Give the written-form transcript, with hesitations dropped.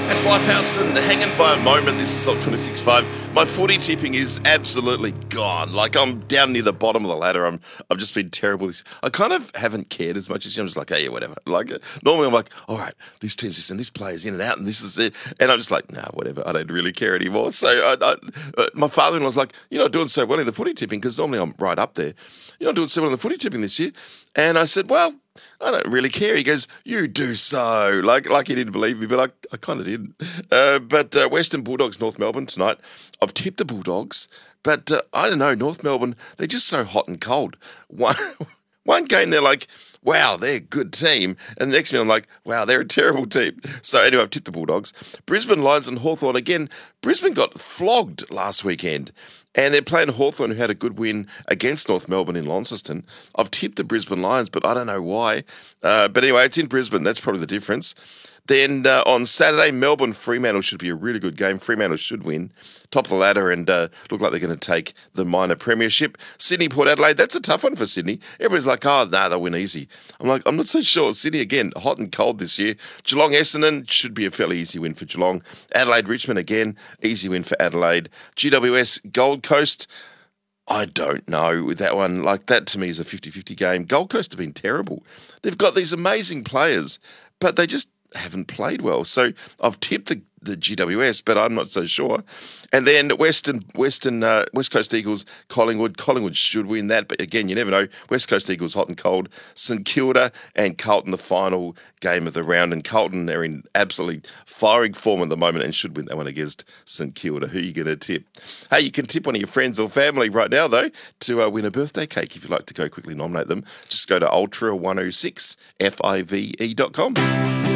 That's Lifehouse and Hanging by a Moment. This is Top 26.5. My footy tipping is absolutely gone. Like, I'm down near the bottom of the ladder. I've just been terrible. I kind of haven't cared as much as you. I'm just like, hey, yeah, whatever. Like, normally I'm like, all right, this team's this and this player's in and out and this is it. And I'm just like, nah, whatever. I don't really care anymore. So my father-in-law's like, you're not doing so well in the footy tipping, because normally I'm right up there. You're not doing so well in the footy tipping this year. And I said, well, I don't really care. He goes, you do so. Like he didn't believe me, but I kind of did. But Western Bulldogs, North Melbourne tonight. I've tipped the Bulldogs, but I don't know, North Melbourne, they're just so hot and cold. One game they're like, wow, they're a good team. And the next minute I'm like, wow, they're a terrible team. So anyway, I've tipped the Bulldogs. Brisbane Lions and Hawthorn again. Brisbane got flogged last weekend. And they're playing Hawthorn, who had a good win against North Melbourne in Launceston. I've tipped the Brisbane Lions, but I don't know why. But anyway, it's in Brisbane. That's probably the difference. Then on Saturday, Melbourne Fremantle should be a really good game. Fremantle should win, top of the ladder, and look like they're going to take the minor premiership. Sydney Port Adelaide, that's a tough one for Sydney. Everybody's like, oh, nah, they'll win easy. I'm like, I'm not so sure. Sydney again, hot and cold this year. Geelong Essendon should be a fairly easy win for Geelong. Adelaide Richmond again, easy win for Adelaide. GWS Gold Coast. I don't know with that one. Like, that to me is a 50-50 game. Gold Coast have been terrible. They've got these amazing players, but they just haven't played well. So I've tipped the GWS, but I'm not so sure. And then West Coast Eagles, Collingwood. Collingwood should win that, but again, you never know. West Coast Eagles, hot and cold. St Kilda and Carlton, the final game of the round. And Carlton are in absolutely firing form at the moment and should win that one against St Kilda. Who are you going to tip? Hey, you can tip one of your friends or family right now, though, to win a birthday cake. If you'd like to go quickly nominate them, just go to ultra106five.com.